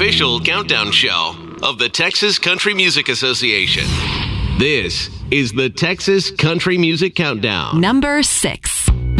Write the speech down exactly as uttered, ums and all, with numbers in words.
official countdown show of the Texas Country Music Association. This is the Texas Country Music Countdown. Number six.